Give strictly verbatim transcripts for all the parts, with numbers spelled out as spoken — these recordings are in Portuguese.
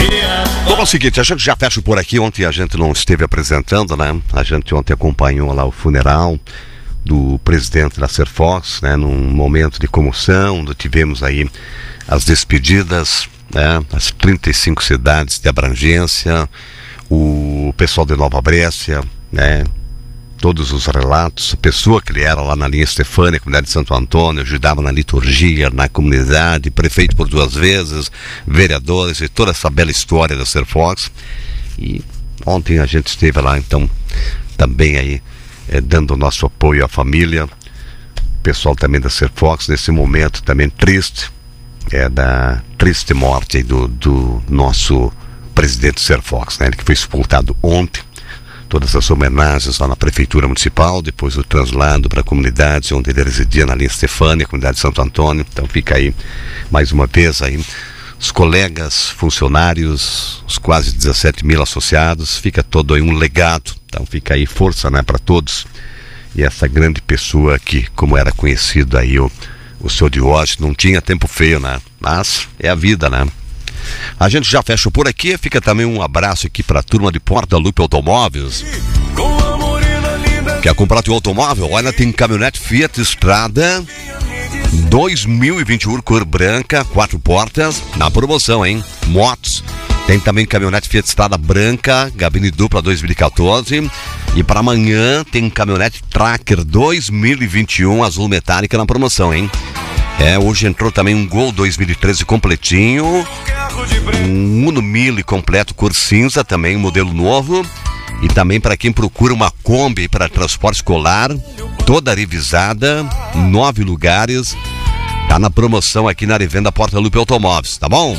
Bom, é o seguinte, a gente já fecha por aqui. Ontem a gente não esteve apresentando, né? A gente ontem acompanhou lá o funeral do presidente da Serfox, né? Num momento de comoção, onde tivemos aí as despedidas, né? As trinta e cinco cidades de abrangência, o pessoal de Nova Brécia, né? Todos os relatos, a pessoa que ele era lá na linha Estefânia, comunidade de Santo Antônio, ajudava na liturgia, na comunidade, prefeito por duas vezes, vereadores e toda essa bela história da Serfox. E ontem a gente esteve lá, então, também aí, eh, dando o nosso apoio à família, pessoal também da Serfox, nesse momento também triste, é da triste morte aí do, do nosso presidente Serfox, né, ele que foi sepultado ontem. Todas as homenagens lá na Prefeitura Municipal, depois o translado para a comunidade onde ele residia, na linha Estefânia, comunidade de Santo Antônio. Então fica aí, mais uma vez, aí, os colegas, funcionários, os quase dezessete mil associados, fica todo aí um legado. Então fica aí força, né, para todos. E essa grande pessoa que, como era conhecido aí o, o seu Diógenes, não tinha tempo feio, né? Mas é a vida, né? A gente já fecha por aqui, fica também um abraço aqui para a turma de Porta Lupe Automóveis. Quer comprar teu automóvel? Olha, tem caminhonete Fiat Strada dois mil e vinte e um cor branca, quatro portas, na promoção, hein? Motos, tem também caminhonete Fiat Strada branca, gabine dupla dois mil e quatorze. E para amanhã tem caminhonete Tracker dois mil e vinte e um azul metálica na promoção, hein? É, hoje entrou também um Gol dois mil e treze completinho, um Uno Mille completo cor cinza, também um modelo novo. E também para quem procura uma Kombi para transporte escolar, toda revisada, nove lugares, tá na promoção aqui na revenda Porta Lupe Automóveis, tá bom?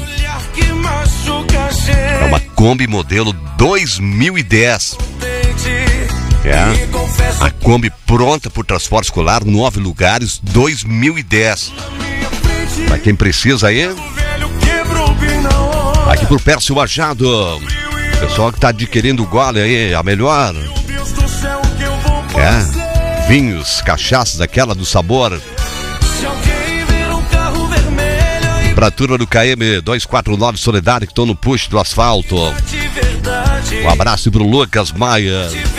É uma Kombi modelo dois mil e dez. É, a Kombi pronta por transporte escolar, nove lugares, dois mil e dez. Pra quem precisa aí, aqui pro Pércio Machado, pessoal que tá adquirindo o gole aí, a melhor. É, vinhos, cachaças, aquela do sabor. Pra turma do K M duzentos e quarenta e nove Soledade, que estão no push do asfalto. Um abraço pro Lucas Maia.